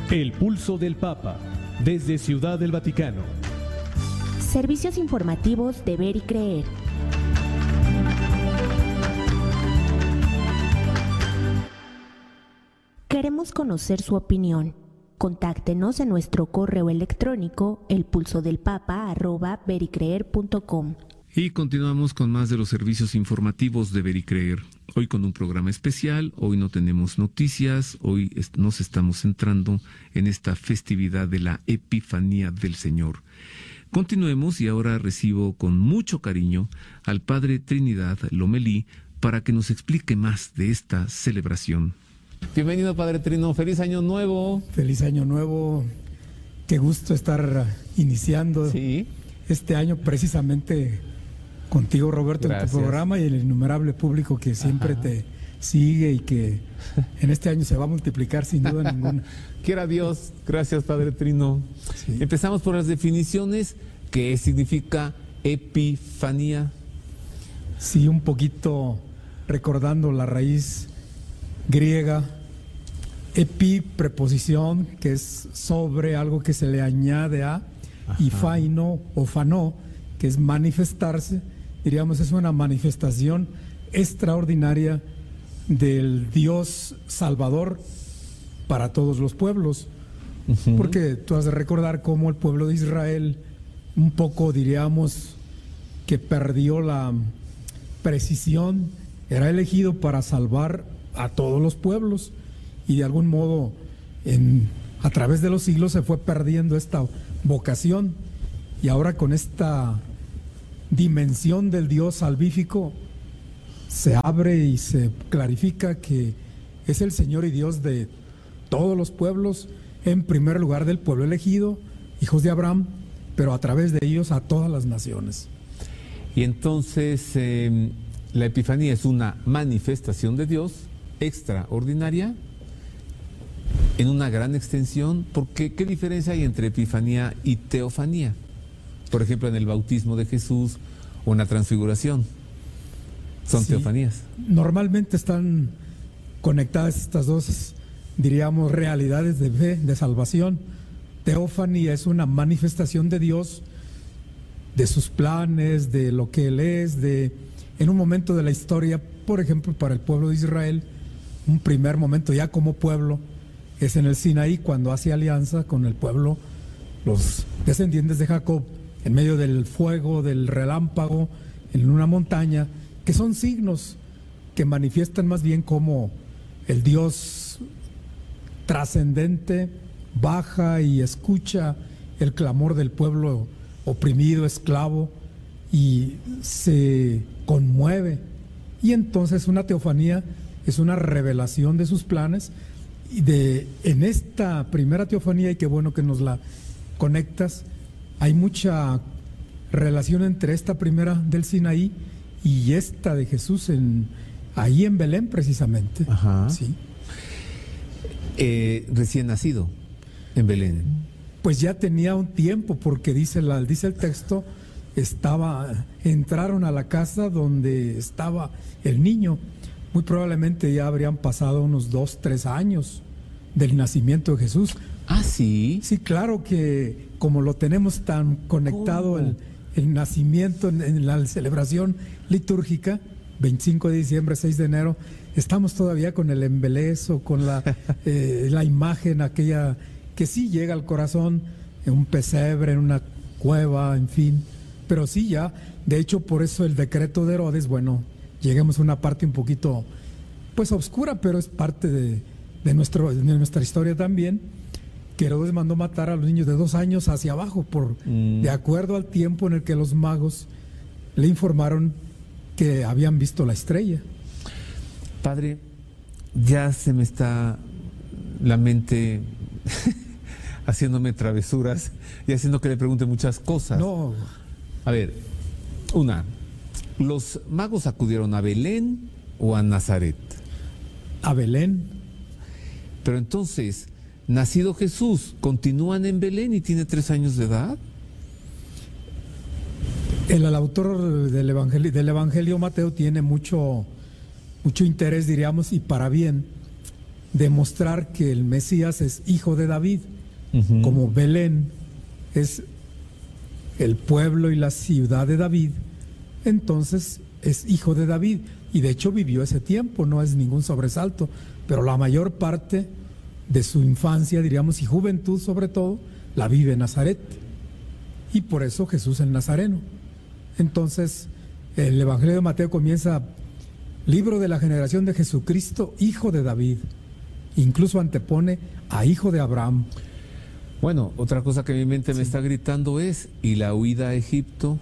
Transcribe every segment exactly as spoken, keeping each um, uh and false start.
El Pulso del Papa, desde Ciudad del Vaticano. Servicios informativos de Ver y Creer. Queremos conocer su opinión. Contáctenos en nuestro correo electrónico elpulsodelpapa arroba vericreer punto com. Y continuamos con más de los servicios informativos de Ver y Creer. Hoy con un programa especial, hoy no tenemos noticias, hoy est- nos estamos centrando en esta festividad de la Epifanía del Señor. Continuemos y ahora recibo con mucho cariño al Padre Trinidad Lomelí para que nos explique más de esta celebración. Bienvenido, Padre Trino, feliz año nuevo. Feliz año nuevo, qué gusto estar iniciando Sí. este año precisamente contigo, Roberto, Gracias. en tu programa y el innumerable público que siempre Ajá. te sigue y que en este año se va a multiplicar sin duda ninguna. Quiera Dios, gracias, Padre Trino. Sí. Empezamos por las definiciones. ¿Qué significa Epifanía? Sí, un poquito recordando la raíz griega, epi, preposición, que es sobre, algo que se le añade a, y Ajá. faino o fanó, que es manifestarse. Diríamos, es una manifestación extraordinaria del Dios Salvador para todos los pueblos. Ujú. Porque tú has de recordar cómo el pueblo de Israel, un poco diríamos que perdió la precisión, era elegido para salvar a todos los pueblos y de algún modo en, a través de los siglos se fue perdiendo esta vocación, y ahora con esta dimensión del Dios salvífico se abre y se clarifica que es el Señor y Dios de todos los pueblos, en primer lugar del pueblo elegido, hijos de Abraham, pero a través de ellos a todas las naciones. Y entonces eh, la Epifanía es una manifestación de Dios extraordinaria en una gran extensión, porque ¿qué diferencia hay entre Epifanía y Teofanía? Por ejemplo, en el bautismo de Jesús o en la transfiguración. Son Sí, teofanías. Normalmente están conectadas estas dos, diríamos, realidades de fe, de salvación. Teofanía es una manifestación de Dios, de sus planes, de lo que Él es, de en un momento de la historia, por ejemplo, para el pueblo de Israel, un primer momento ya como pueblo, es en el Sinaí, cuando hace alianza con el pueblo, los descendientes de Jacob, en medio del fuego, del relámpago, en una montaña, que son signos que manifiestan más bien como el Dios trascendente baja y escucha el clamor del pueblo oprimido, esclavo, y se conmueve. Y entonces una teofanía es una revelación de sus planes. Y de, en esta primera teofanía, y qué bueno que nos la conectas, hay mucha relación entre esta primera del Sinaí y esta de Jesús en, ahí en Belén precisamente. Ajá. Sí. Eh, recién nacido en Belén. Pues ya tenía un tiempo, porque dice, la, dice el texto, estaba, entraron a la casa donde estaba el niño. Muy probablemente ya habrían pasado unos dos, tres años del nacimiento de Jesús. Ah, sí. Sí, claro que como lo tenemos tan conectado el, el nacimiento en, en la celebración litúrgica, veinticinco de diciembre, seis de enero, estamos todavía con el embelezo, con la, eh, la imagen aquella que sí llega al corazón, en un pesebre, en una cueva, en fin. Pero sí ya, de hecho, por eso el decreto de Herodes, bueno, lleguemos a una parte un poquito, pues oscura, pero es parte de, de, nuestro, de nuestra historia también, que Herodes mandó matar a los niños de dos años hacia abajo, por, Mm. de acuerdo al tiempo en el que los magos le informaron que habían visto la estrella. Padre, ya se me está la mente haciéndome travesuras y haciendo que le pregunte muchas cosas. No, A ver, una, ¿los magos acudieron a Belén o a Nazaret? a Belén. Pero entonces, nacido Jesús, ¿continúan en Belén y tiene tres años de edad? El, el autor del Evangelio, del Evangelio Mateo tiene mucho, mucho interés, diríamos, y para bien, demostrar que el Mesías es hijo de David, Uh-huh. como Belén es el pueblo y la ciudad de David, entonces es hijo de David, y de hecho vivió ese tiempo, no es ningún sobresalto, pero la mayor parte de su infancia, diríamos, y juventud sobre todo, la vive en Nazaret, y por eso Jesús el Nazareno. Entonces el Evangelio de Mateo comienza: libro de la generación de Jesucristo, hijo de David, incluso antepone a hijo de Abraham. Bueno, otra cosa que mi mente Sí. me está gritando es, ¿y la huida a Egipto?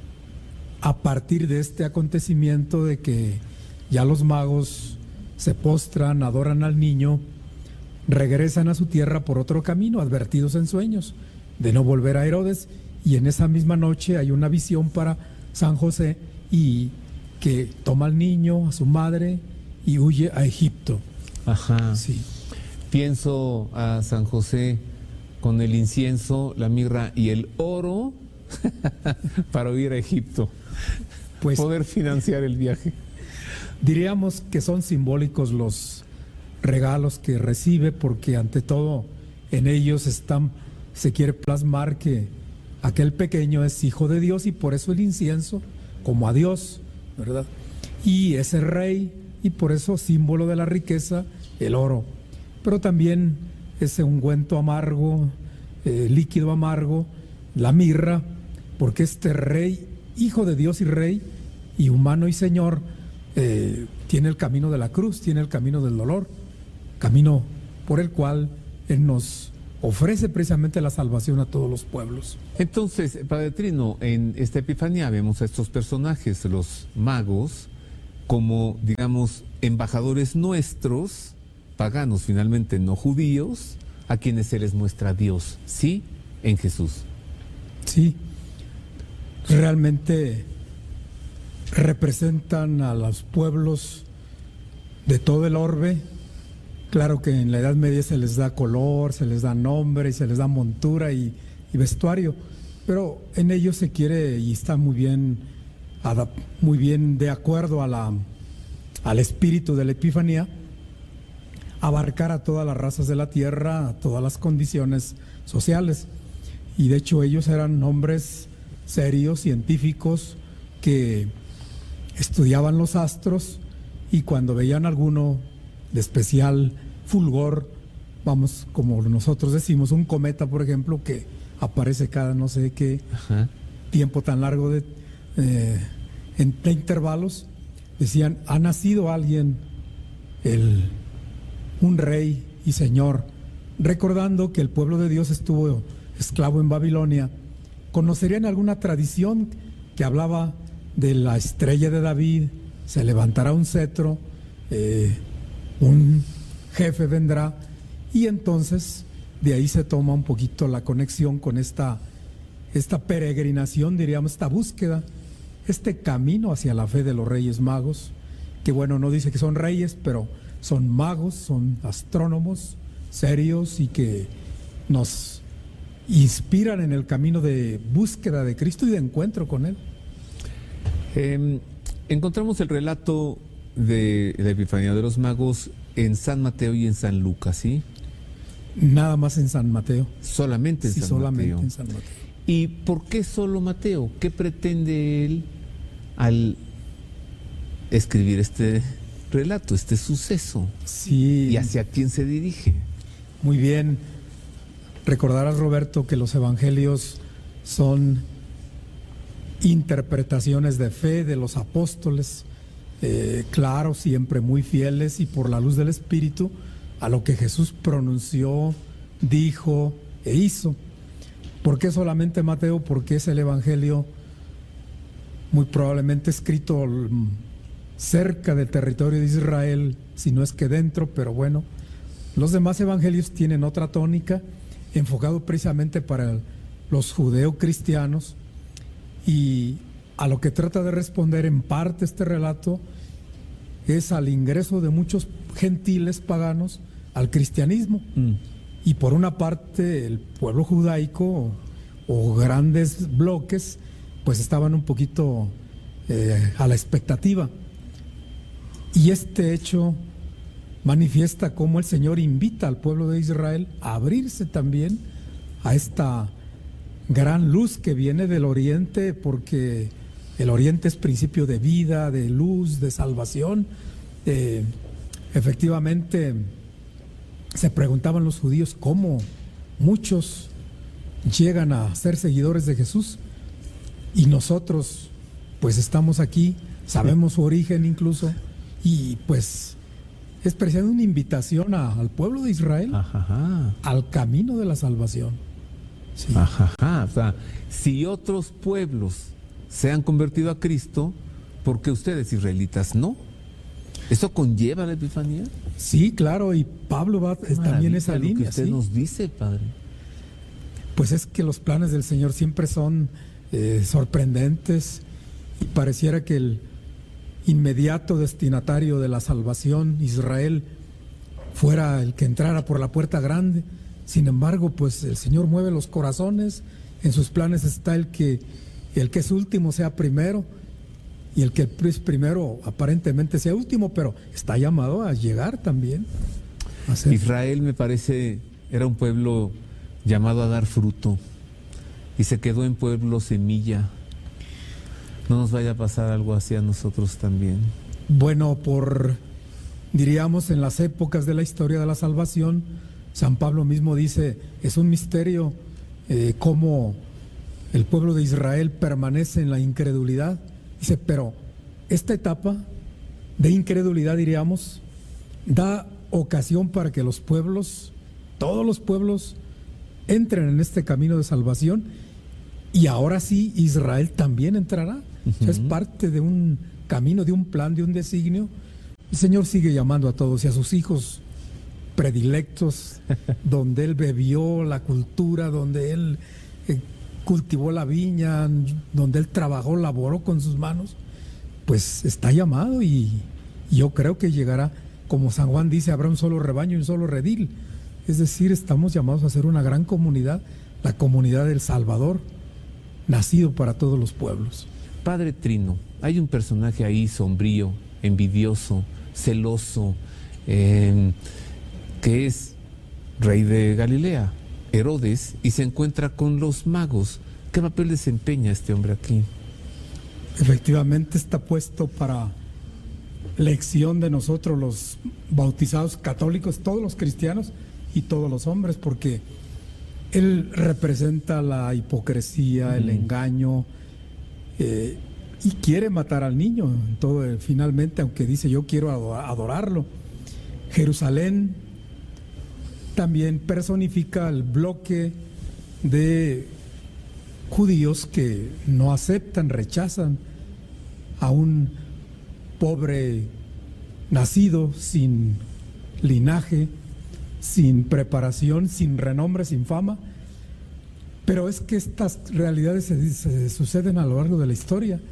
A partir de este acontecimiento de que ya los magos se postran, adoran al niño, regresan a su tierra por otro camino, advertidos en sueños de no volver a Herodes, y en esa misma noche hay una visión para San José, y que toma al niño, a su madre, y huye a Egipto. Ajá. Sí. Pienso a San José con el incienso, la mirra y el oro para huir a Egipto, Pues poder financiar el viaje. diríamos que son simbólicos los regalos que recibe, porque ante todo en ellos están, se quiere plasmar que aquel pequeño es hijo de Dios, y por eso el incienso como a Dios, ¿verdad? Y ese rey, y por eso símbolo de la riqueza, el oro. Pero también ese ungüento amargo, eh, líquido amargo, la mirra, porque este rey, hijo de Dios y rey, y humano y Señor, eh, tiene el camino de la cruz, tiene el camino del dolor, camino por el cual Él nos ofrece precisamente la salvación a todos los pueblos. Entonces, Padre Trino, en esta Epifanía vemos a estos personajes, los magos, como, digamos, embajadores nuestros, paganos finalmente, no judíos, a quienes se les muestra Dios, sí, en Jesús. Sí, realmente representan a los pueblos de todo el orbe. Claro que en la Edad Media se les da color, se les da nombre y se les da montura y, y vestuario, pero en ellos se quiere, y está muy bien, adap- muy bien de acuerdo a la, al espíritu de la Epifanía, abarcar a todas las razas de la tierra, a todas las condiciones sociales. Y de hecho ellos eran hombres serios, científicos, que estudiaban los astros, y cuando veían alguno de especial fulgor, vamos, como nosotros decimos, un cometa, por ejemplo, que aparece cada no sé qué Ajá. tiempo tan largo de, eh, en, de intervalos, decían: ha nacido alguien, el, un rey y señor, recordando que el pueblo de Dios estuvo esclavo en Babilonia. ¿Conocerían alguna tradición que hablaba de la estrella de David? Se levantará un cetro, eh, un jefe vendrá, y entonces de ahí se toma un poquito la conexión con esta, esta peregrinación, diríamos, esta búsqueda, este camino hacia la fe de los Reyes Magos, que bueno, no dice que son reyes, pero son magos, son astrónomos serios y que nos inspiran en el camino de búsqueda de Cristo y de encuentro con Él. Eh, encontramos el relato de la Epifanía de los Magos en San Mateo y en San Lucas, ¿sí? Nada más en San Mateo. Solamente en Sí, San solamente Mateo. en San Mateo. ¿Y por qué solo Mateo? ¿Qué pretende él al escribir este relato, este suceso? Sí, ¿Y hacia quién se dirige? muy bien. Recordarás, Roberto, que los evangelios son interpretaciones de fe de los apóstoles, eh, claro, siempre muy fieles y por la luz del Espíritu a lo que Jesús pronunció, dijo e hizo. ¿Por qué solamente Mateo? Porque es el evangelio muy probablemente escrito cerca del territorio de Israel, si no es que dentro, pero bueno, los demás evangelios tienen otra tónica, enfocado precisamente para los judeocristianos, y a lo que trata de responder en parte este relato es al ingreso de muchos gentiles paganos al cristianismo. Mm. Y por una parte el pueblo judaico o, o grandes bloques pues estaban un poquito eh, a la expectativa. Y este hecho manifiesta cómo el Señor invita al pueblo de Israel a abrirse también a esta gran luz que viene del oriente, porque el oriente es principio de vida, de luz, de salvación. Eh, efectivamente, se preguntaban los judíos cómo muchos llegan a ser seguidores de Jesús y nosotros pues estamos aquí, sabemos su origen incluso, y pues es precisamente una invitación a, al pueblo de Israel, Ajá. al camino de la salvación. Sí. Ajá. O sea, si otros pueblos se han convertido a Cristo, ¿por qué ustedes, israelitas, no? ¿Eso conlleva la Epifanía? Sí, claro, y Pablo va es, también esa lo línea. Que usted ¿sí? nos dice, Padre. Pues es que los planes del Señor siempre son eh, sorprendentes, y pareciera que el inmediato destinatario de la salvación, Israel, fuera el que entrara por la puerta grande. Sin embargo, pues el Señor mueve los corazones. En sus planes está el que el que es último sea primero, y el que es primero aparentemente sea último, pero está llamado a llegar también a ser. Israel, me parece, era un pueblo llamado a dar fruto, y se quedó en pueblo semilla. No nos vaya a pasar algo así a nosotros también. Bueno, por, diríamos, en las épocas de la historia de la salvación, San Pablo mismo dice, es un misterio eh, cómo el pueblo de Israel permanece en la incredulidad. Dice, pero esta etapa de incredulidad, diríamos, da ocasión para que los pueblos, todos los pueblos, entren en este camino de salvación, y ahora sí Israel también entrará. Uh-huh. O sea, es parte de un camino, de un plan, de un designio. El Señor sigue llamando a todos y a sus hijos predilectos, donde Él bebió la cultura, donde Él eh, cultivó la viña, donde Él trabajó, laboró con sus manos, pues está llamado, y, y yo creo que llegará, como San Juan dice, habrá un solo rebaño y un solo redil. Es decir, estamos llamados a ser una gran comunidad, la comunidad del Salvador, nacido para todos los pueblos. Padre Trino, hay un personaje ahí sombrío, envidioso, celoso, eh, que es rey de Galilea, Herodes, y se encuentra con los magos. ¿Qué papel desempeña este hombre aquí? Efectivamente está puesto para lección de nosotros los bautizados católicos, todos los cristianos y todos los hombres, porque él representa la hipocresía, el mm. engaño, eh, y quiere matar al niño. Todo, eh, finalmente, aunque dice yo quiero adorarlo. Jerusalén también personifica el bloque de judíos que no aceptan, rechazan a un pobre nacido sin linaje, sin preparación, sin renombre, sin fama. Pero es que estas realidades se, se suceden a lo largo de la historia.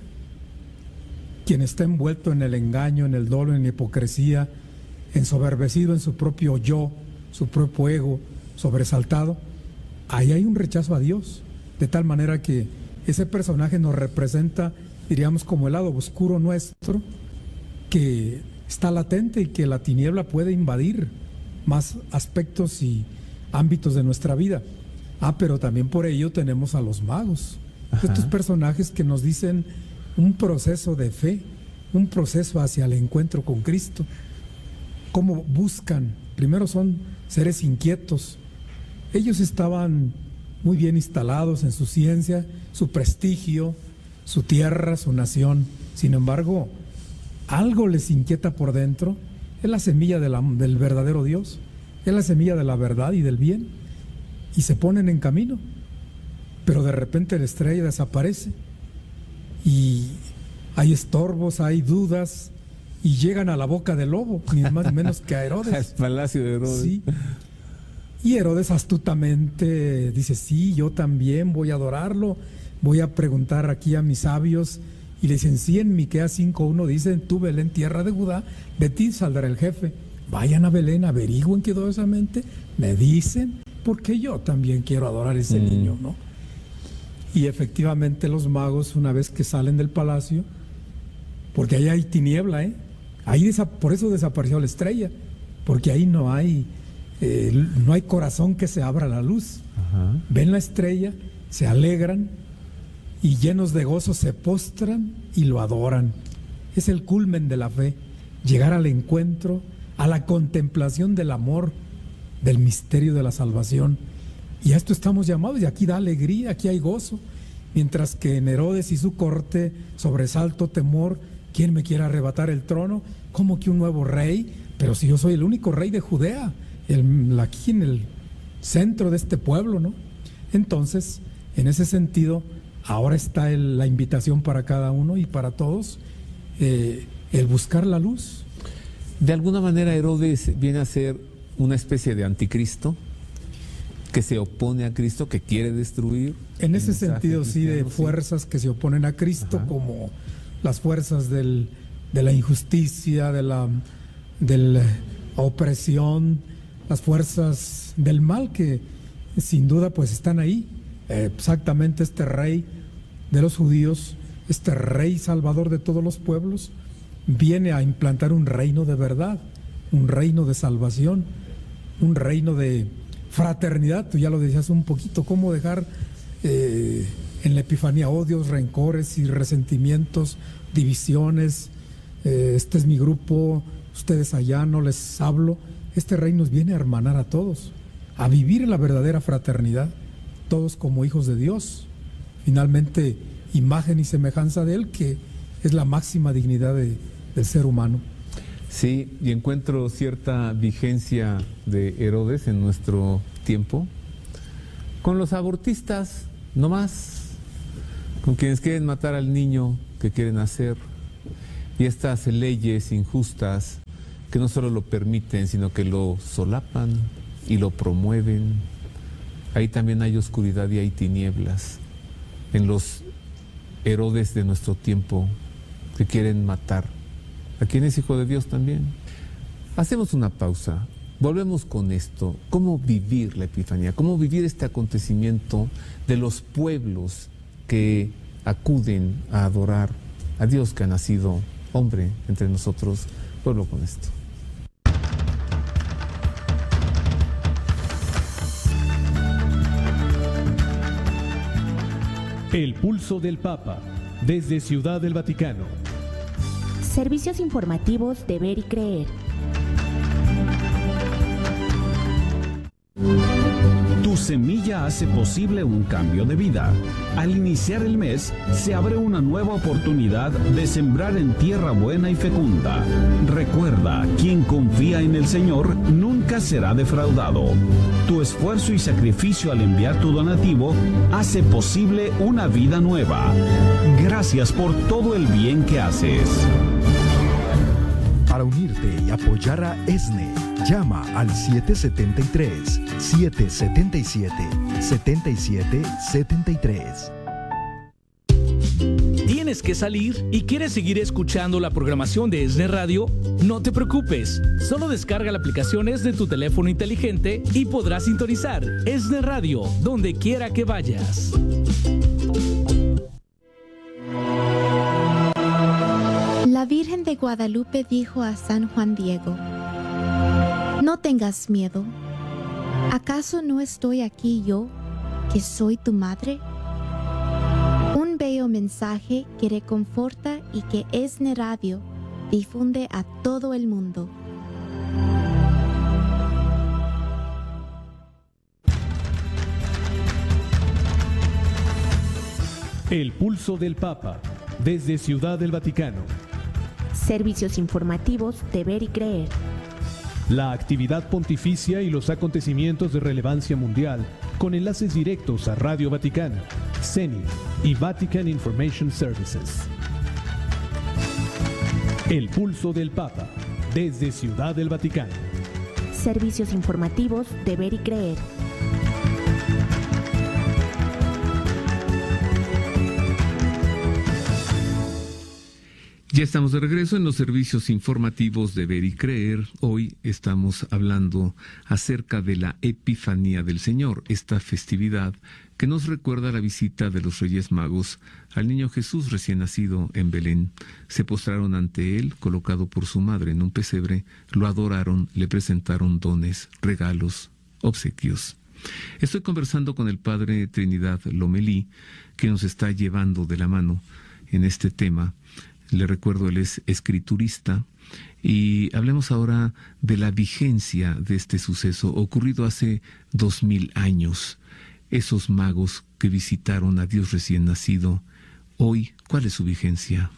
Quien está envuelto en el engaño, en el dolo, en la hipocresía, ensoberbecido en su propio yo, su propio ego, sobresaltado, ahí hay un rechazo a Dios, de tal manera que ese personaje nos representa, diríamos, como el lado oscuro nuestro, que está latente y que la tiniebla puede invadir más aspectos y ámbitos de nuestra vida. Ah, pero también por ello tenemos a los magos. Ajá. Estos personajes que nos dicen un proceso de fe, un proceso hacia el encuentro con Cristo. Cómo buscan, primero son seres inquietos. Ellos estaban muy bien instalados en su ciencia, su prestigio, su tierra, su nación. Sin embargo, algo les inquieta por dentro. Es la semilla de la, del verdadero Dios, es la semilla de la verdad y del bien, y se ponen en camino, pero de repente la estrella desaparece y hay estorbos, hay dudas, y llegan a la boca del lobo, ni más ni menos que a Herodes. Al palacio de Herodes. Sí. Y Herodes astutamente dice, sí, yo también voy a adorarlo, voy a preguntar aquí a mis sabios. Y le dicen, sí, en Miqueas cinco uno dicen, tú Belén, tierra de Judá, de ti saldrá el jefe. Vayan a Belén, averigüen cuidadosamente, me dicen, porque yo también quiero adorar a ese mm. niño, ¿no? Y efectivamente los magos, una vez que salen del palacio, porque ahí hay tiniebla, ¿eh? Ahí desa- por eso desapareció la estrella, porque ahí no hay, eh, no hay corazón que se abra a la luz. Ajá. Ven la estrella, se alegran y llenos de gozo se postran y lo adoran. Es el culmen de la fe, llegar al encuentro, a la contemplación del amor, del misterio de la salvación. Y a esto estamos llamados, y aquí da alegría, aquí hay gozo. Mientras que en Herodes y su corte, sobresalto, temor, ¿quién me quiere arrebatar el trono? ¿Cómo que un nuevo rey? Pero si yo soy el único rey de Judea, el, aquí en el centro de este pueblo, ¿no? Entonces, en ese sentido, ahora está el, la invitación para cada uno y para todos, eh, el buscar la luz. De alguna manera Herodes viene a ser una especie de anticristo que se opone a Cristo, que quiere destruir. En ese sentido, sí, de fuerzas que se oponen a Cristo, ajá, como las fuerzas del, de la injusticia, de la, de la opresión, las fuerzas del mal que sin duda pues están ahí. Eh, exactamente este rey de los judíos, este rey salvador de todos los pueblos, viene a implantar un reino de verdad, un reino de salvación, un reino de fraternidad. Tú ya lo decías un poquito, cómo dejar eh, en la Epifanía odios, rencores y resentimientos, divisiones. Eh, este es mi grupo, ustedes allá, no les hablo. Este rey nos viene a hermanar a todos, a vivir en la verdadera fraternidad, todos como hijos de Dios, finalmente imagen y semejanza de Él, que es la máxima dignidad de, del ser humano. Sí, y encuentro cierta vigencia de Herodes en nuestro tiempo, con los abortistas, no más, con quienes quieren matar al niño que quieren hacer, y estas leyes injustas que no solo lo permiten, sino que lo solapan y lo promueven. Ahí también hay oscuridad y hay tinieblas en los Herodes de nuestro tiempo que quieren matar a quien es hijo de Dios también. Hacemos una pausa, volvemos con esto, cómo vivir la Epifanía, cómo vivir este acontecimiento de los pueblos que acuden a adorar a Dios que ha nacido hombre entre nosotros. Vuelvo con esto. El pulso del Papa, desde Ciudad del Vaticano. Servicios informativos de Ver y Creer. Tu semilla hace posible un cambio de vida. Al iniciar el mes, se abre una nueva oportunidad de sembrar en tierra buena y fecunda. Recuerda, quien confía en el Señor nunca será defraudado. Tu esfuerzo y sacrificio al enviar tu donativo hace posible una vida nueva. Gracias por todo el bien que haces. Para unirte y apoyar a E S N E, llama al siete siete tres, siete siete siete, siete siete siete tres. ¿Tienes que salir y quieres seguir escuchando la programación de E S N E Radio? No te preocupes, solo descarga la aplicación E S N E en tu teléfono inteligente y podrás sintonizar E S N E Radio donde quiera que vayas. La Virgen de Guadalupe dijo a San Juan Diego: no tengas miedo. ¿Acaso no estoy aquí yo, que soy tu madre? Un bello mensaje que reconforta y que E S N E Radio difunde a todo el mundo. El pulso del Papa, desde Ciudad del Vaticano. Servicios informativos de Ver y Creer. La actividad pontificia y los acontecimientos de relevancia mundial, con enlaces directos a Radio Vaticana, C E N I y Vatican Information Services. El pulso del Papa, desde Ciudad del Vaticano. Servicios informativos de Ver y Creer. Ya estamos de regreso en los servicios informativos de Ver y Creer. Hoy estamos hablando acerca de la Epifanía del Señor, esta festividad que nos recuerda la visita de los Reyes Magos al niño Jesús recién nacido en Belén. Se postraron ante él, colocado por su madre en un pesebre, lo adoraron, le presentaron dones, regalos, obsequios. Estoy conversando con el padre Trinidad Lomelí, que nos está llevando de la mano en este tema. Le recuerdo, él es escriturista, y hablemos ahora de la vigencia de este suceso ocurrido hace dos mil años. Esos magos que visitaron a Dios recién nacido, hoy, ¿cuál es su vigencia?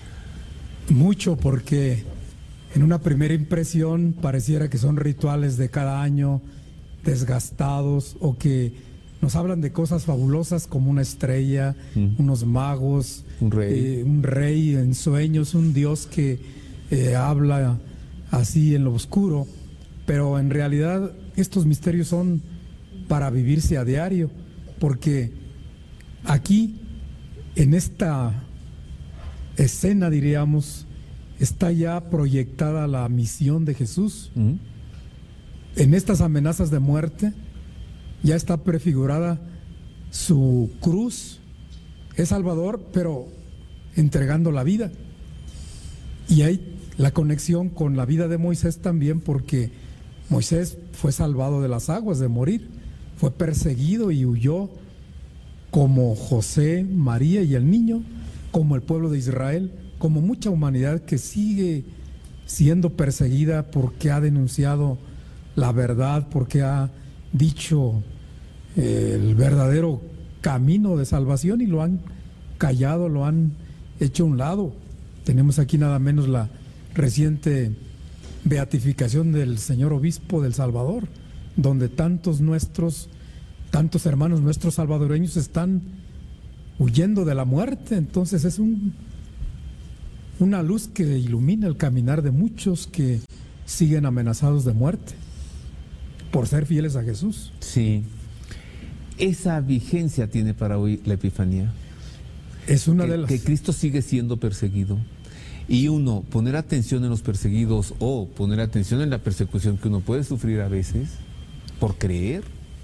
Mucho, porque en una primera impresión pareciera que son rituales de cada año desgastados, o que nos hablan de cosas fabulosas como una estrella, mm. unos magos, un rey. Eh, un rey en sueños, un Dios que eh, habla así en lo oscuro, pero en realidad estos misterios son para vivirse a diario, porque aquí, en esta escena, diríamos, está ya proyectada la misión de Jesús. Mm. En estas amenazas de muerte ya está prefigurada su cruz. Es Salvador, pero entregando la vida. Y hay la conexión con la vida de Moisés también, porque Moisés fue salvado de las aguas, de morir. Fue perseguido y huyó, como José, María y el niño, como el pueblo de Israel, como mucha humanidad que sigue siendo perseguida porque ha denunciado la verdad, porque ha dicho eh, el verdadero camino de salvación, y lo han callado, lo han hecho a un lado. Tenemos aquí nada menos la reciente beatificación del señor obispo del Salvador, donde tantos nuestros, tantos hermanos nuestros salvadoreños están huyendo de la muerte. Entonces es un, una luz que ilumina el caminar de muchos que siguen amenazados de muerte por ser fieles a Jesús. Sí. Esa vigencia tiene para hoy la Epifanía. Es una que, de las... que Cristo sigue siendo perseguido. Y uno, poner atención en los perseguidos o poner atención en la persecución que uno puede sufrir a veces por creer.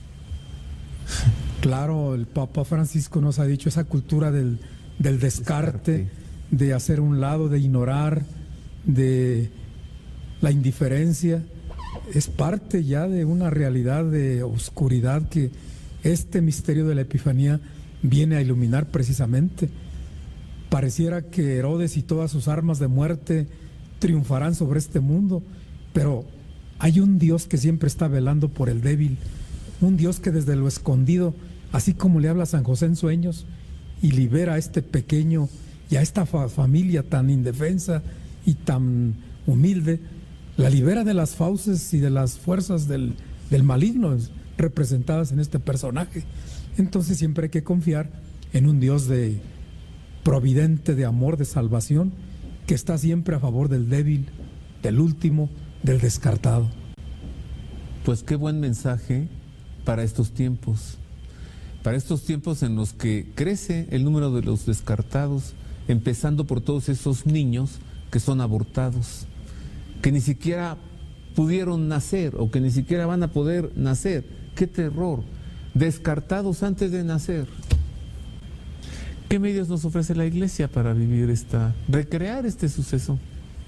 Claro, el Papa Francisco nos ha dicho esa cultura del, del descarte, descarte, de hacer un lado, de ignorar, de la indiferencia. Es parte ya de una realidad de oscuridad que este misterio de la Epifanía viene a iluminar precisamente. Pareciera que Herodes y todas sus armas de muerte triunfarán sobre este mundo, pero hay un Dios que siempre está velando por el débil, un Dios que desde lo escondido, así como le habla a San José en sueños, y libera a este pequeño y a esta fa- familia tan indefensa y tan humilde, la libera de las fauces y de las fuerzas del, del maligno representadas en este personaje. Entonces siempre hay que confiar en un Dios de providente, de amor, de salvación, que está siempre a favor del débil, del último, del descartado. Pues qué buen mensaje para estos tiempos, para estos tiempos en los que crece el número de los descartados, empezando por todos esos niños que son abortados, que ni siquiera pudieron nacer o que ni siquiera van a poder nacer. ¡Qué terror! Descartados antes de nacer. ¿Qué medios nos ofrece la Iglesia para vivir esta, recrear este suceso?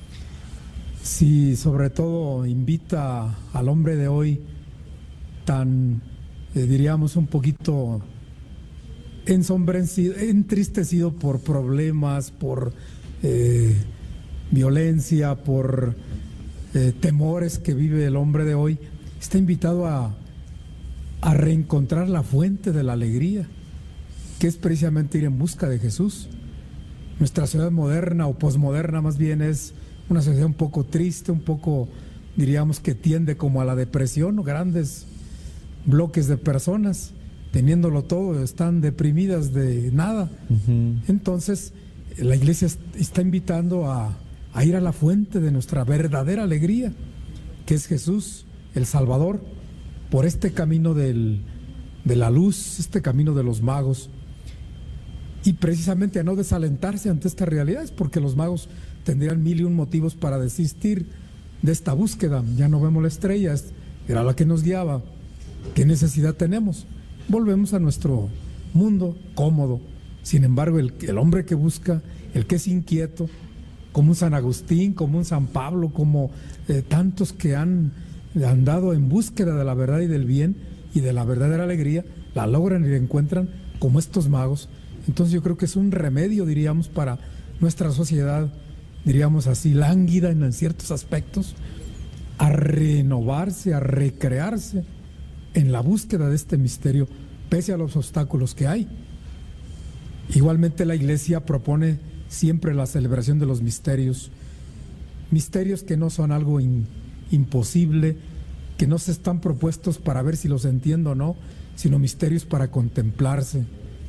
Sí, sobre todo invita al hombre de hoy tan, eh, diríamos, un poquito ensombrecido, entristecido por problemas, por eh, violencia, por eh, temores que vive el hombre de hoy. Está invitado a, a reencontrar la fuente de la alegría, que es precisamente ir en busca de Jesús. Nuestra sociedad moderna o posmoderna más bien es una sociedad un poco triste, un poco, diríamos, que tiende como a la depresión, grandes bloques de personas teniéndolo todo, están deprimidas de nada. Uh-huh. Entonces la Iglesia está invitando a, a ir a la fuente de nuestra verdadera alegría, que es Jesús, el Salvador, por este camino del, de la luz, este camino de los magos. y precisamente a no desalentarse ante estas realidades, porque los magos tendrían mil y un motivos para desistir de esta búsqueda. Ya no vemos la estrella, era la que nos guiaba. ¿Qué necesidad tenemos? Volvemos a nuestro mundo cómodo. Sin embargo, el, el hombre que busca, el que es inquieto, como un San Agustín, como un San Pablo, como eh, tantos que han andado en búsqueda de la verdad y del bien y de la verdadera alegría, la logran y la encuentran, como estos magos. Entonces yo creo que es un remedio, diríamos, para nuestra sociedad, diríamos así, lánguida en ciertos aspectos, a renovarse, a recrearse en la búsqueda de este misterio, pese a los obstáculos que hay. Igualmente la Iglesia propone siempre la celebración de los misterios, misterios que no son algo in, imposible, que no se están propuestos para ver si los entiendo o no, sino misterios para contemplarse.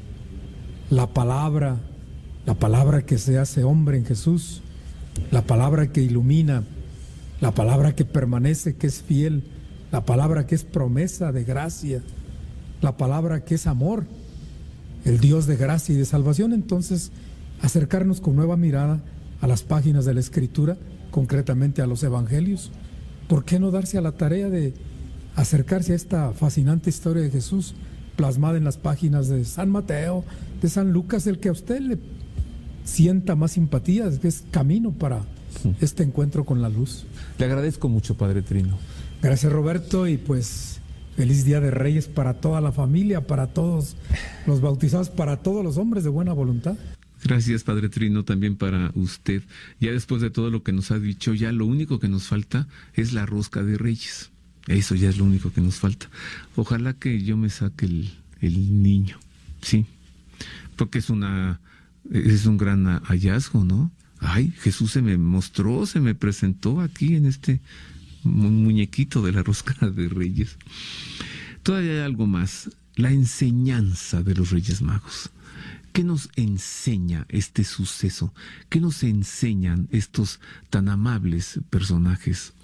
La palabra, la palabra que se hace hombre en Jesús, la palabra que ilumina, la palabra que permanece, que es fiel, la palabra que es promesa de gracia, la palabra que es amor, el Dios de gracia y de salvación. Entonces, acercarnos con nueva mirada a las páginas de la Escritura, concretamente a los Evangelios. ¿Por qué no darse a la tarea de acercarse a esta fascinante historia de Jesús plasmada en las páginas de San Mateo, de San Lucas, el que a usted le sienta más simpatía, es que es camino para este encuentro con la luz? Le agradezco mucho, Padre Trino. Gracias, Roberto, y pues feliz Día de Reyes para toda la familia, para todos los bautizados, para todos los hombres de buena voluntad. Gracias, Padre Trino, también para usted. Ya después de todo lo que nos ha dicho, ya lo único que nos falta es la rosca de Reyes. Eso ya es lo único que nos falta. Ojalá que yo me saque el, el niño, sí, porque es una es un gran hallazgo, ¿no? Ay, Jesús se me mostró, se me presentó aquí en este muñequito de la rosca de Reyes. Todavía hay algo más, la enseñanza de los Reyes Magos. ¿Qué nos enseña este suceso? ¿Qué nos enseñan estos tan amables personajes